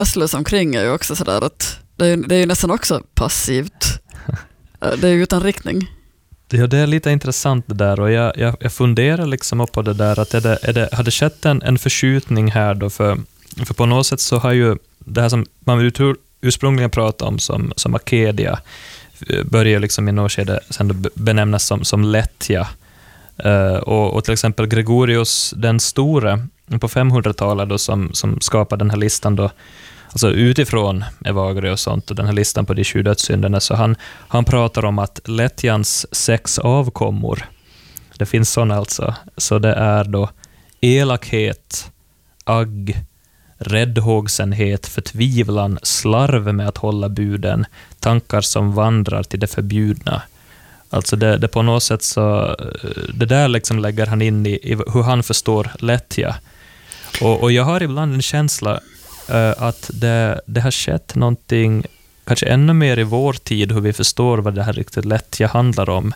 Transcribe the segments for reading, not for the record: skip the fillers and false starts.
slösa omkring är ju också sådär att det är ju nästan också passivt. Det är ju utan riktning. Ja, det är lite intressant det där, och jag funderar liksom på det där att har det skett en förskjutning här då, för på något sätt så har ju det här som man ursprungligen pratade om som Acadia börjar liksom i något skede sen benämnas som Lättja, och till exempel Gregorius den store på 500-talet då som skapade den här listan då, alltså utifrån Evagrius och sånt, och den här listan på de 7 dödssynderna, så han pratar om att Lättjans 6 avkommor, det finns sådana alltså, så det är då elakhet, agg, räddhågsenhet, förtvivlan, slarv med att hålla buden, tankar som vandrar till det förbjudna. Alltså det på något sätt så, det där liksom lägger han in i hur han förstår Lättja. Och jag har ibland en känsla att det har skett någonting kanske ännu mer i vår tid, hur vi förstår vad det här riktigt Lättja handlar om.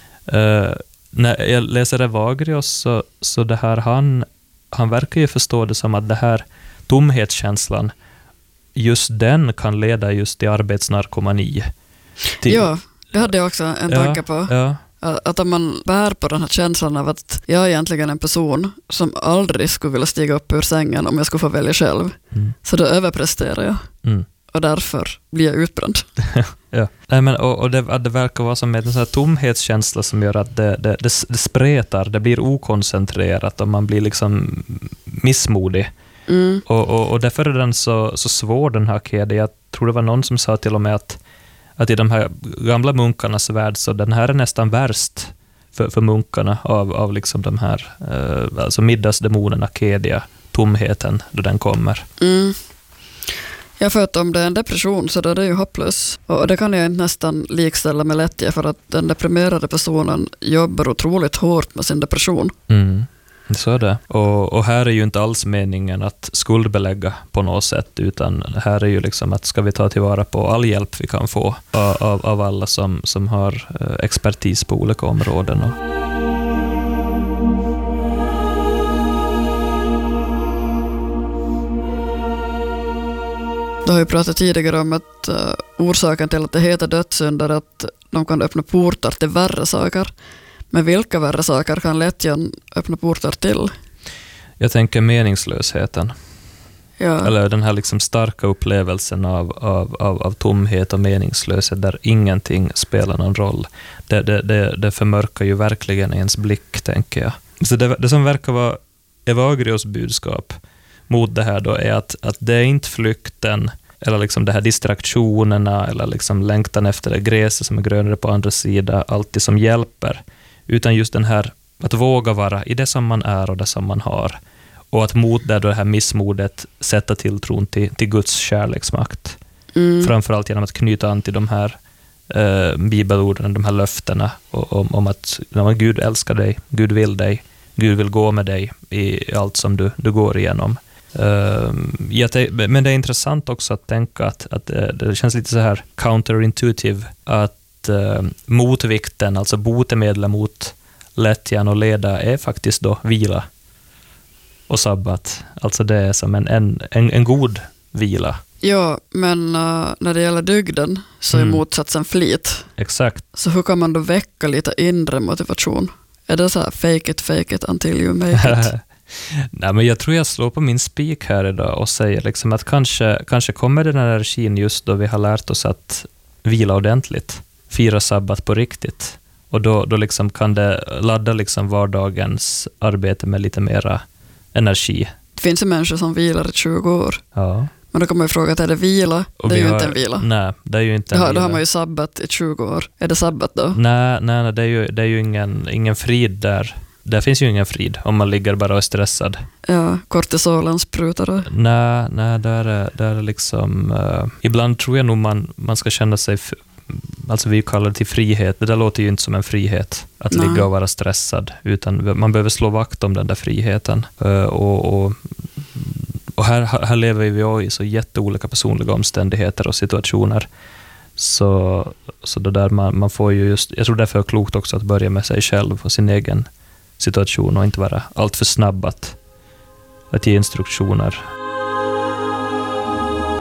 När jag läser Evagrius så det här han verkar ju förstå det som att det här tomhetskänslan, just den kan leda just till arbetsnarkomani. Ja, det hade jag också en tanke på. Ja. Att om man bär på den här känslan av att jag är egentligen en person som aldrig skulle vilja stiga upp ur sängen om jag skulle få välja själv. Så då överpresterar jag. Och därför blir jag utbränd. Ja. Nej, men, och det verkar vara som en sån här tomhetskänsla som gör att det spretar, det blir okoncentrerat och man blir liksom missmodig. Och därför är den så svår, den här Acadia. Jag tror det var någon som sa till och med att i de här gamla munkarnas värld så den här är nästan värst för munkarna av liksom de här alltså middagsdemonen Acadia, tomheten då den kommer. Jag för att om det är en depression så är det ju hopplös. Och det kan jag inte nästan likställa med Lättja, för att den deprimerade personen jobbar otroligt hårt med sin depression. Så är det. Och här är ju inte alls meningen att skuldbelägga på något sätt, utan här är ju liksom att ska vi ta tillvara på all hjälp vi kan få av alla som har expertis på olika områden. Du har ju pratat tidigare om att orsaken till att det heter dödssynder är att de kan öppna portar till värre saker. Men vilka värre saker kan Lättjan öppna portar till? Jag tänker meningslösheten. Ja. Eller den här liksom starka upplevelsen av tomhet och meningslöshet där ingenting spelar någon roll. Det förmörkar ju verkligen ens blick, tänker jag. Så det som verkar vara Evagrius budskap mot det här då är att det är inte flykten eller liksom det här distraktionerna eller liksom längtan efter det gräset som är grönare på andra sidan alltid som hjälper, utan just den här att våga vara i det som man är och det som man har, och att mot det här missmodet sätta tilltron till Guds kärleksmakt. Framförallt genom att knyta an till de här bibelorden, de här löftena om att Gud älskar dig, Gud vill dig, Gud vill gå med dig i allt som du går igenom. Men det är intressant också att tänka att det känns lite så här counterintuitive att motvikten, alltså botemedel mot lättjan och leda är faktiskt då vila och sabbat. Alltså det är som en god vila. Ja, men när det gäller dygden så är motsatsen flit. Exakt. Så hur kan man då väcka lite inre motivation? Är det så här fake it until you make it? Nej, men jag tror jag slår på min spik här idag och säger liksom att kanske kommer den här energin just då vi har lärt oss att vila ordentligt, fira sabbat på riktigt, och då liksom kan det ladda liksom vardagens arbete med lite mera energi. Det finns ju människor som vilar i 20 år. Ja. Men då kommer man fråga att är det vila? Och det är ju inte en vila. Nej, det är ju inte en vila. Då har man ju sabbat i 20 år. Är det sabbat då? Nej, det är ju ingen frid där. Där finns ju ingen frid om man ligger bara och är stressad. Ja, kortisolen sprutar. Nej, där är liksom... ibland tror jag nog man ska känna sig... Alltså vi kallar det till frihet. Det där låter ju inte som en frihet att ligga och vara stressad. Utan man behöver slå vakt om den där friheten. Och här lever vi i så jätteolika personliga omständigheter och situationer. Så det där man får ju just... Jag tror därför är det klokt också att börja med sig själv och sin egen situation och inte vara allt för snabb att ge instruktioner.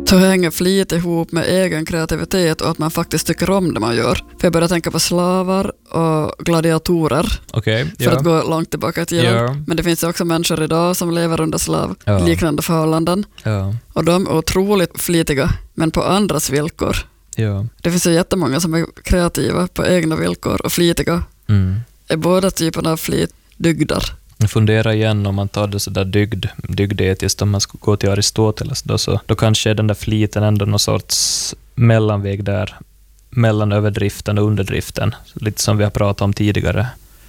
Så hänger flit ihop med egen kreativitet och att man faktiskt tycker om det man gör. För jag börjar tänka på slavar och gladiatorer. För att gå långt tillbaka i tiden. Men det finns ju också människor idag som lever under liknande förhållanden. Och de är otroligt flitiga, men på andras villkor. Det finns ju jättemånga som är kreativa på egna villkor och flitiga. Är båda typerna av flit dygder? Jag funderar igen om man tar det så där dygdetiskt, om man ska gå till Aristoteles då kanske är den där fliten ändå någon sorts mellanväg där mellan överdriften och underdriften, lite som vi har pratat om tidigare.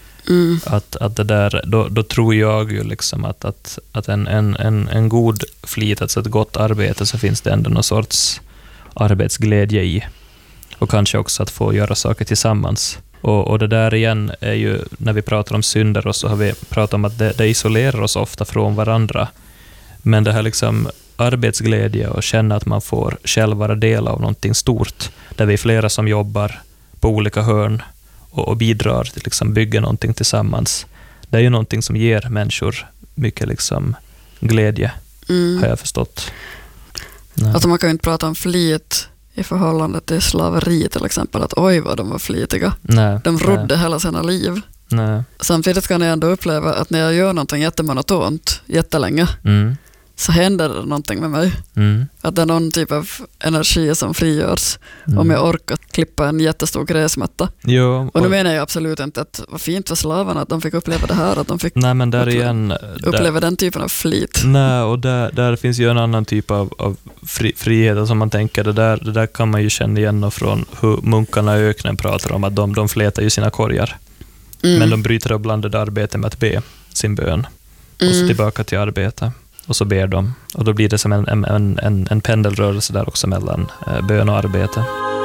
Att det där, då tror jag ju liksom att en god flit, alltså ett gott arbete, så finns det ändå någon sorts arbetsglädje i, och kanske också att få göra saker tillsammans. Och det där igen är ju, när vi pratar om synder, och så har vi pratat om att det isolerar oss ofta från varandra. Men det här liksom arbetsglädje och känna att man får själv vara del av någonting stort, där vi är flera som jobbar på olika hörn och bidrar till liksom bygga någonting tillsammans. Det är ju någonting som ger människor mycket liksom glädje, har jag förstått. Alltså man kan ju inte prata om flit i förhållande till slaveri till exempel, att oj vad de var flitiga. De rodde hela sina liv. Samtidigt kan jag ändå uppleva att när jag gör någonting jättemonotont jättelänge, så händer det någonting med mig. Att det är någon typ av energi som frigörs om jag orkar klippa en jättestor gräsmatta. Och nu menar jag absolut inte att vad fint för slavarna att de fick uppleva det här, att de fick uppleva den typen av flit. Nej, och där finns ju en annan typ av frihet, alltså man tänker, det där kan man ju känna igen från hur munkarna i öknen pratar om att de flätar ju sina korgar. Men de bryter upp blandade arbete med att be sin bön. Och så tillbaka till arbete. Och så ber de. Och då blir det som en pendelrörelse där också mellan bön och arbete.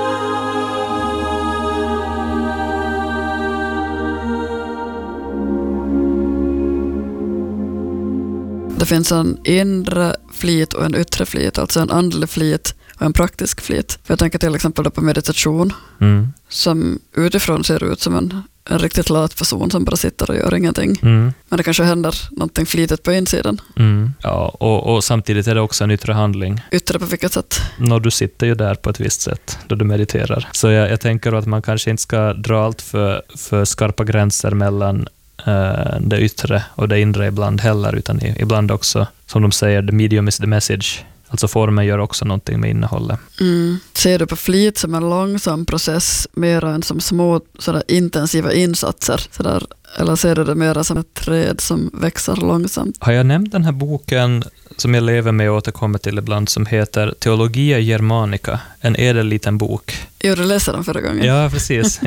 Det finns en inre flit och en yttre flit, alltså en andlig flit och en praktisk flit. För jag tänker till exempel på meditation, som utifrån ser ut som en riktigt lat person som bara sitter och gör ingenting. Men det kanske händer någonting flitigt på insidan. Ja, och samtidigt är det också en yttre handling. Yttre på vilket sätt? När du sitter ju där på ett visst sätt då du mediterar. Så jag tänker att man kanske inte ska dra allt för skarpa gränser mellan det yttre och det inre ibland heller, utan ibland också, som de säger, the medium is the message. Alltså formen gör också någonting med innehållet. Ser du på flit som en långsam process mer än som små sådär intensiva insatser? Sådär, eller ser du det mer som ett träd som växer långsamt? Har jag nämnt den här boken som jag lever med och återkommer till ibland, som heter Theologia Germanica, en ädel liten bok? Jo, du läste den förra gången. Ja, precis.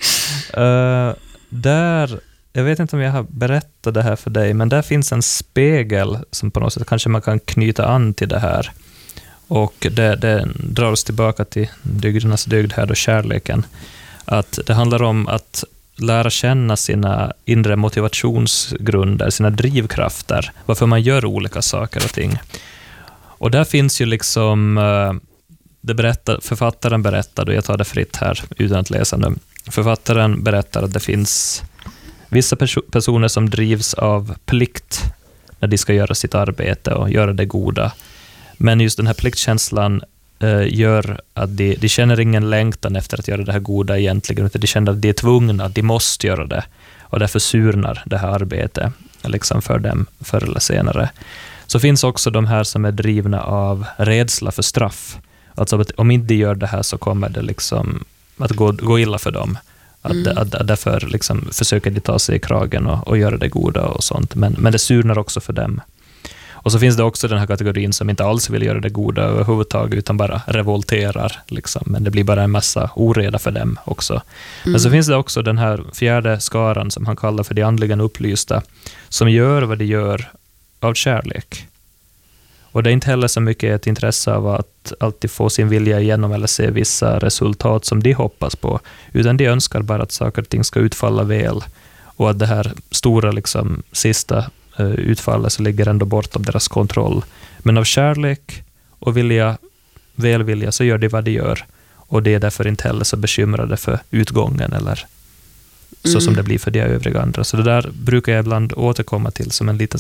Där, jag vet inte om jag har berättat det här för dig, men där finns en spegel som på något sätt kanske man kan knyta an till det här. Och det drar oss tillbaka till dygdernas dygd här då, kärleken. Att det handlar om att lära känna sina inre motivationsgrunder, sina drivkrafter, varför man gör olika saker och ting. Och där finns ju liksom, författaren berättar, och jag tar det fritt här utan att läsa nu. Författaren berättar att det finns vissa personer som drivs av plikt när de ska göra sitt arbete och göra det goda. Men just den här pliktkänslan gör att de känner ingen längtan efter att göra det här goda egentligen, utan de känner att de är tvungna, att de måste göra det. Och därför surnar det här arbetet liksom för dem förr eller senare. Så finns också de här som är drivna av rädsla för straff. Alltså att om inte de gör det här så kommer det liksom att gå illa för dem. Att därför liksom försöker de ta sig i kragen och göra det goda och sånt. Men det surnar också för dem. Och så finns det också den här kategorin som inte alls vill göra det goda överhuvudtaget, utan bara revolterar. Liksom. Men det blir bara en massa oreda för dem också. Men så finns det också den här fjärde skaran som han kallar för de andligen upplysta, som gör vad de gör av kärlek. Och det är inte heller så mycket ett intresse av att alltid få sin vilja igenom eller se vissa resultat som de hoppas på, utan de önskar bara att saker och ting ska utfalla väl, och att det här stora liksom, sista utfallet så ligger ändå bortom deras kontroll. Men av kärlek och välvilja så gör de vad de gör, och det är därför inte heller så bekymrade för utgången eller så som det blir för de övriga andra. Så det där brukar jag ibland återkomma till som en liten